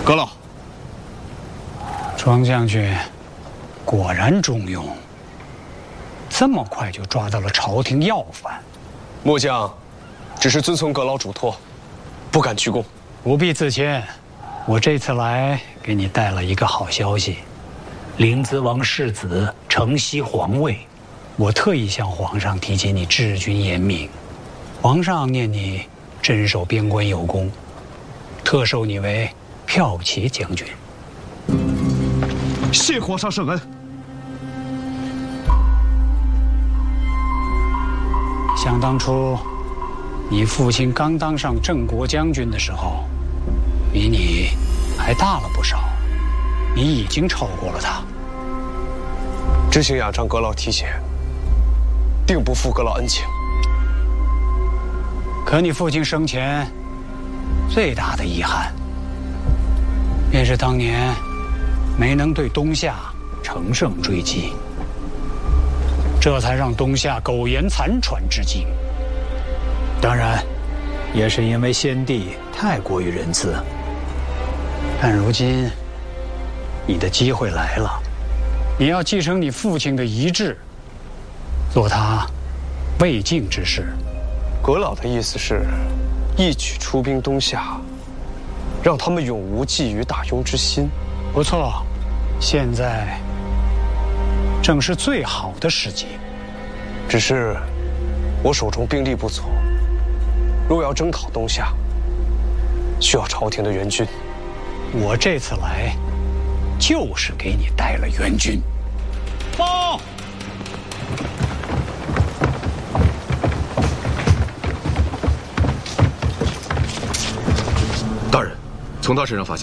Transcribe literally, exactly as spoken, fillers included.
阁老， 庄将军果然中用，这么快就抓到了朝廷要犯。 末将只是遵从阁老嘱托，不敢居功。 不必自谦，我这次来给你带了一个好消息：灵子王世子承袭皇位。我特意向皇上提起你治军严明，皇上念你镇守边关有功，特授你为骠骑将军。 谢皇上圣恩。 想当初，你父亲刚当上镇国将军的时候，比你还大了不少，你已经超过了他。 知行仰仗阁老提携，定不负阁老恩情。 可你父亲生前最大的遗憾，便是当年没能对东夏乘胜追击，这才让东夏苟延残喘至今。当然，也是因为先帝太过于仁慈。但如今，你的机会来了，你要继承你父亲的遗志，做他未竟之事。 阁老的意思是，一举出兵东夏，让他们永无觊觎大庸之心。 不错，现在正是最好的时机。 只是我手中兵力不足，若要征讨东夏，需要朝廷的援军。 我这次来，就是给你带了援军。报！ 大人，从他身上发现